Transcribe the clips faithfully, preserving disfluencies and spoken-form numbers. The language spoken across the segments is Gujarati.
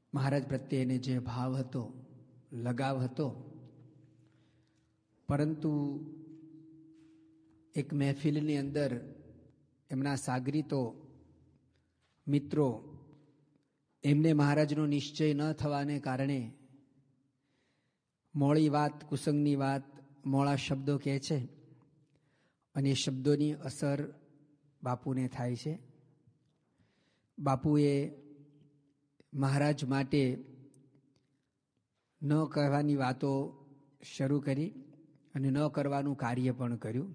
મહારાજ પ્રત્યે એને જે ભાવ હતો, લગાવ હતો, પરંતુ એક મહેફિલની અંદર એમના સાગરીતો મિત્રો એમને મહારાજનો નિશ્ચય ન થવાને કારણે મોડી વાત, કુસંગની વાત, મોડા શબ્દો કહે છે અને એ શબ્દોની અસર બાપુને થાય છે. બાપુએ મહારાજ માટે ન કહેવાની વાતો શરૂ કરી અને ન કરવાનું કાર્ય પણ કર્યું.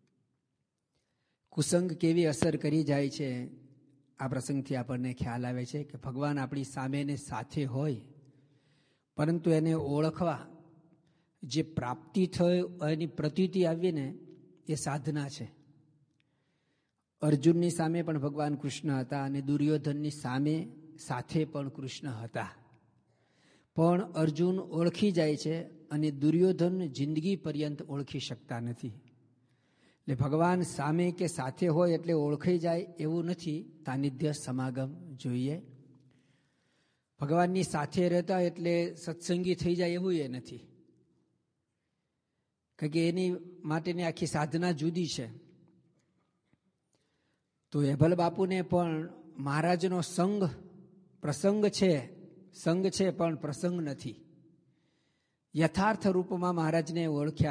કુસંગ કેવી અસર કરી જાય છે આ પ્રસંગથી આપણને ખ્યાલ આવે છે કે ભગવાન આપણી સામે ને સાથે હોય, પરંતુ એને ઓળખવા જે પ્રાપ્તિ થઈ એની પ્રતીતિ આવી ને એ સાધના છે. અર્જુનની સામે પણ ભગવાન કૃષ્ણ હતા અને દુર્યોધનની સામે સાથે પણ કૃષ્ણ હતા, પણ અર્જુન ઓળખી જાય છે અને દુર્યોધન જિંદગી પર્યંત ઓળખી શકતા નથી. એટલે ભગવાન સામે કે સાથે હોય એટલે ઓળખાઈ જાય એવું નથી, સાનિધ્ય સમાગમ જોઈએ. ભગવાનની સાથે રહેતા એટલે સત્સંગી થઈ જાય એવું એ નથી, કારણ કે એની માટેની આખી સાધના જુદી છે. તો હેભલ બાપુને પણ મહારાજનો સંગ પ્રસંગ છે, સંગ છે પણ પ્રસંગ નથી. યથાર્થ રૂપમાં મહારાજને ઓળખ્યા